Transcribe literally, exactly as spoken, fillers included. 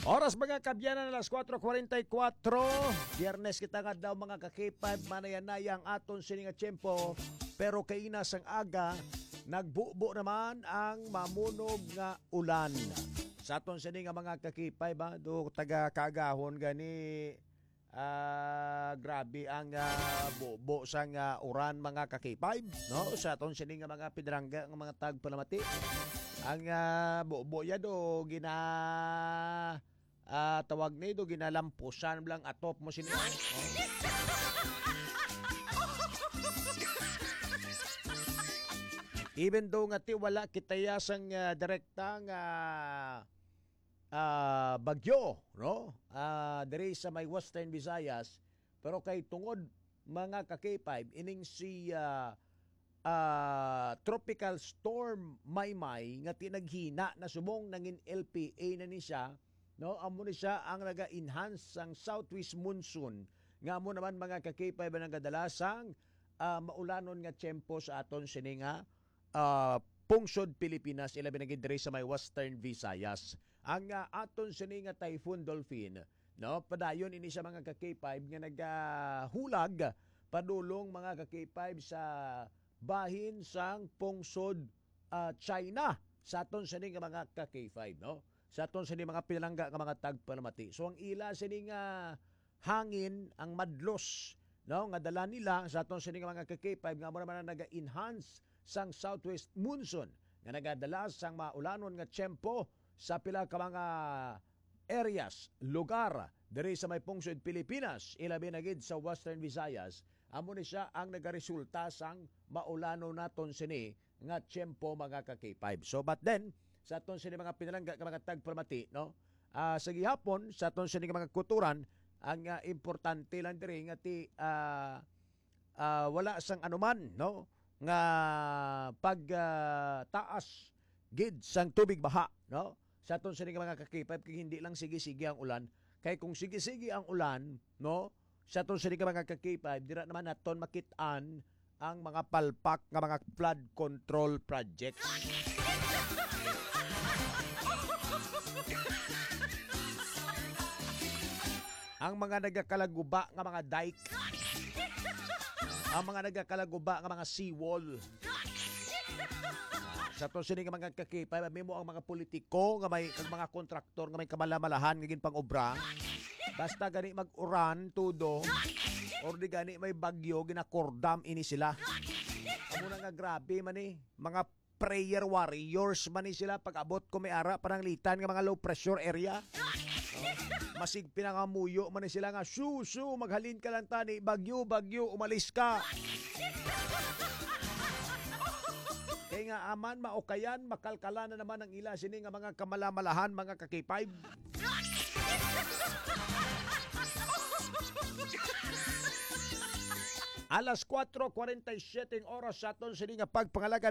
Oras mga kabyanan alas kwatro kuwarenta y kwatro. Biyernes kita nga daw mga kakipad manayanayang aton sininga tiyempo. Pero kainas ang aga, nagbubo naman ang mamunog nga ulan. Sa aton sininga mga kakipay ba, do taga kagahon gani uh, grabe ang uh, bubo sa uh, uran mga kakipay. No? Sa aton sininga mga pidrangga, mga tagpalamati. Ang uh, bubo ya do gina uh, tawag na ito, ginalampusan lang atop mo siniya. Oh. Even though nga ti wala kitaya sang uh, direktang uh, uh, bagyo, no? Uh, diri sa may Western Visayas, pero kay tungod mga kakipay, ining si uh, uh, Tropical Storm Maymay nga tinaghina na subong nangin L P A na ni siya. No, amo ni siya ang naga-enhance ang southwest monsoon. Nga mo naman mga kakipay ba nang kadalasang uh, maulanon nga tiyempo sa aton sini nga uh, pungsod Pilipinas ilabi na gid diri sa may Western Visayas. Ang uh, aton sini nga Typhoon Dolphin, no, padayon ini siya mga kakipay nga nagahulag padulong mga kakipay sa bahin sang pungsod uh, China sa aton sini nga mga kakipay, no. Sa aton sini mga pilangga nga mga tagpalamati. So ang ila sini nga hangin ang madlos, no, nga dala nila sa aton sini nga mga kakipay nga mo naman naga-enhance sang southwest monsoon nga nagadala sang maulanon nga tiyempo sa pila ka mga areas, lugar diri sa may pungsod Pilipinas, ilabi na gid sa Western Visayas. Amo ni siya ang nagaresulta sang maulanon naton sini nga tiyempo mga kakipay. So but then sa aton sini mga pinalangga nga mga tagpalamati, no? Uh, sa gihapon sa aton sini mga kuturan ang uh, importante lang diri nga ti uh, uh, wala sang anuman, no? Nga pag uh, taas gid sang tubig baha, no? Sa aton sini mga kakipay kay hindi lang sige-sige ang ulan, kay kung sige-sige ang ulan, no? Sa aton sini mga kakipay dira naman naton makit-an ang mga palpak nga mga flood control projects. Ang mga nagakalaguba nga mga dike, ang mga nagakalaguba nga mga seawall. Sa to sini nga mga kakipay, memo ang mga politiko nga may ang mga kontraktor nga may kamalamalahan nga gin pang obra. Basta gani mag-uran tudo or di gani may bagyo ginakordam ini sila. Amo na nga grabe man eh, mga prayer warriors man ni sila pag abot ko may ara parang litan nga mga low pressure area. Masig pinangamuyo man sila nga, su, su, maghalin ka lang tani, bagyo, bagyo, umalis ka. Kaya nga aman, maukayan, makalkala na naman ang ila sini nga mga kamalamalahan, mga kakipay. Alas kwatro kuwarenta y siyete oras sa aton sini nga pagpangalaga